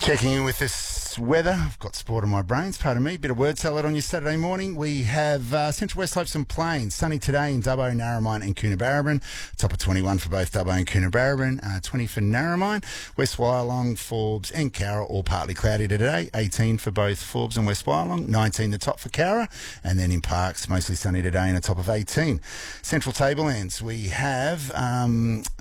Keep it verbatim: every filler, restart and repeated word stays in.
Checking in with this weather. I've got sport on my brains, pardon me. Bit of word salad on your Saturday morning. We have uh, Central West Slopes and Plains. Sunny today in Dubbo, Narromine and Coonabarabran. Top of twenty-one for both Dubbo and Coonabarabran. Uh, twenty for Narromine. West Wyalong, Forbes and Cowra all partly cloudy today. eighteen for both Forbes and West Wyalong. nineteen the top for Cowra. And then in Parks, mostly sunny today and a top of eighteen. Central Tablelands, we have... Um,